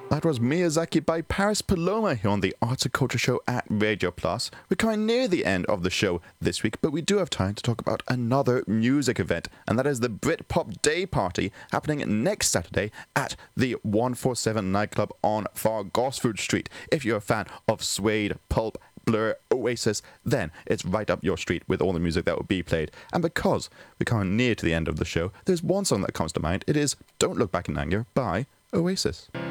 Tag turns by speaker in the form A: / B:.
A: That was Miyazaki by Paris Paloma here on the Arts and Culture Show at Radio Plus. We're coming near the end of the show this week, but we do have time to talk about another music event, and that is the Britpop Day Party happening next Saturday at the 147 nightclub on Far Gosford Street. If you're a fan of Suede, Pulp, Blur, Oasis, then it's right up your street with all the music that will be played. And because we're coming near to the end of the show, there's one song that comes to mind. It is Don't Look Back in Anger by Oasis.